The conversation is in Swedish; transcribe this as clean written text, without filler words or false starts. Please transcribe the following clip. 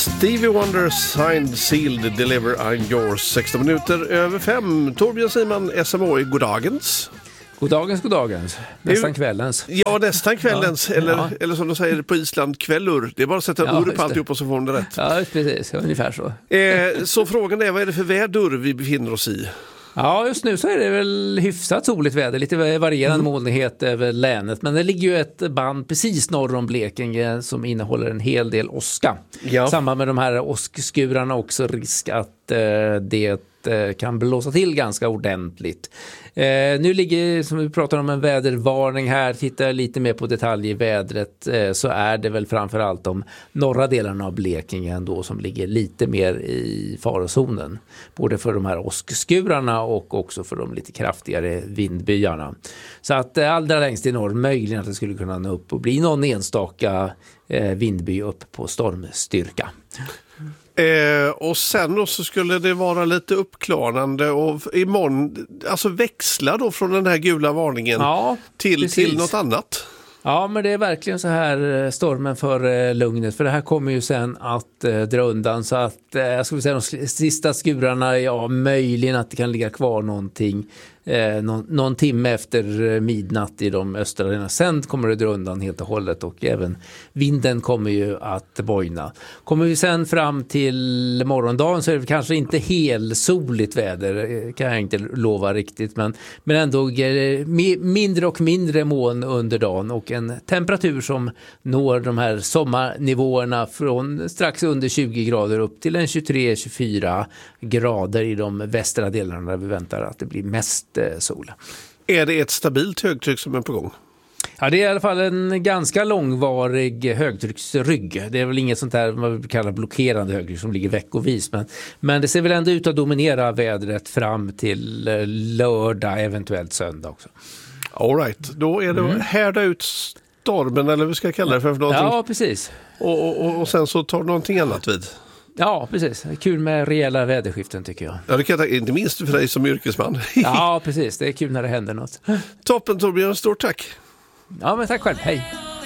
Stevie Wonder, signed, sealed, deliver, I'm yours. 16 minuter över 5. Torbjörn Simon, SMHI, goddagens. Goddagens. Nästan kvällens. Ja, nästan kvällens. Ja. Eller som de säger på Island, kvällur. Det är bara att sätta en ord på alltihop och så får de det rätt. Ja, precis. Ungefär så. Så frågan är, vad är det för väder vi befinner oss i? Ja, just nu så är det väl hyfsat soligt väder, lite varierande molnighet över länet. Men det ligger ju ett band precis norr om Blekinge som innehåller en hel del åska. Ja. Samma med de här åskskurarna också risk att det kan blåsa till ganska ordentligt. Nu ligger, som vi pratar om, en vädervarning här. Tittar lite mer på detalj i vädret så är det väl framförallt de norra delarna av Blekinge ändå som ligger lite mer i farozonen. Både för de här åskskurarna och också för de lite kraftigare vindbyarna. Så att allra längst i norr möjligen att det skulle kunna nå upp och bli någon enstaka vindby upp på stormstyrka. Och sen då så skulle det vara lite uppklarande och imorgon alltså växla då från den här gula varningen till något annat. Ja, men det är verkligen så här stormen för lugnet, för det här kommer ju sen att dra undan, så att jag skulle säga de sista skurarna, möjligen att det kan ligga kvar någonting någon timme efter midnatt i de östra delarna. Sen kommer det dra undan helt och hållet och även vinden kommer ju att bojna. Kommer vi sen fram till morgondagen så är det kanske inte helt soligt väder, kan jag inte lova riktigt, men ändå mindre och mindre moln under dagen och en temperatur som når de här sommarnivåerna från strax under 20 grader upp till en 23-24 grader i de västra delarna där vi väntar att det blir mest sol. Är det ett stabilt högtryck som är på gång? Ja, det är i alla fall en ganska långvarig högtrycksrygg. Det är väl inget sånt där man kallar blockerande högtryck som ligger veckovis. Men det ser väl ändå ut att dominera vädret fram till lördag, eventuellt söndag också. All right, då är det härda ut stormen, eller vad vi ska kalla det för någonting. Ja, precis. Och sen så tar någonting annat vid. Ja, precis. Kul med rejäla väderskiften tycker jag. Ja, det kan jag inte minst för dig som yrkesman. Ja, precis. Det är kul när det händer något. Toppen, Torbjörn. Stort tack. Ja, men tack själv. Hej.